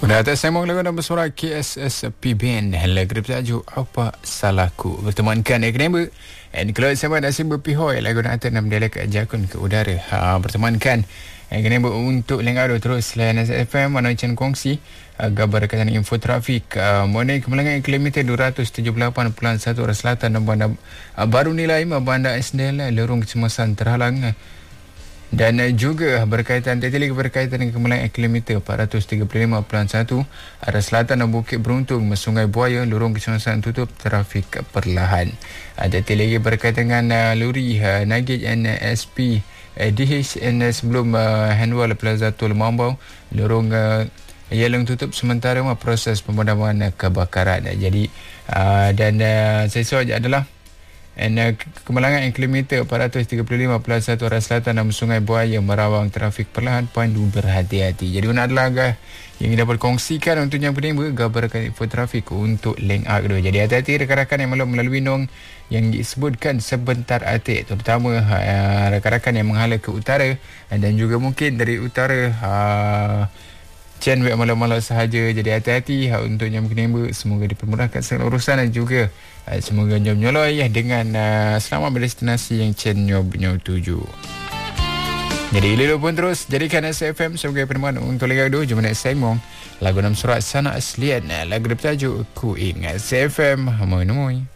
Udah atas sembang lagu nama suara KSSP Band. Lagu bertajuk Apa Salahku. Bertemankan Eknember. And kalau sama nasi berpihoi lagu nak atas nama dialek ajakun ke udara. Bertemankan Eknember untuk lengkau terus layanan FM mana macam kongsi. Gambar rekatan info trafik. Mengenai kemalangan kilometer 278.1 arah selatan dan bandar baru nilai bandar SDL lorong kecemasan terhalang. Dan juga berkaitan dengan kemalangan kilometer 435.1 arah selatan dan Bukit Beruntung Sungai Buaya lorong kecemasan tutup trafik perlahan. Ada lagi berkaitan dengan lori Nagij NSP DHN sebelum Handwall Plaza Tol Mambau lorong Yelong tutup sementara proses pemadaman kebakaran. Jadi dan sesuai adalah kemalangan kilometer 435.1 arah selatan dan Sungai Buaya Merawang trafik perlahan, pandu berhati-hati. Jadi mana adalah yang dapat kongsikan untuk yang penting gambar info trafik untuk link up dulu. Jadi hati-hati rakan-rakan yang melalui nong yang disebutkan sebentar atik, terutama rakan-rakan yang menghala ke utara dan juga mungkin dari utara Chen buat malam-malam sahaja. Jadi hati-hati untuk yang menimba. Semoga dipermudahkan segala urusan dan juga semoga nyoloi dengan selamat berdestinasi yang Chen nyob tuju. Jadi lilo pun terus jadikan SFM sebagai penemuan untuk lagu dua. Jom nak sembang lagu 6 surat sana aslian. Lagu bertajuk Ku Ingat SFM menemui.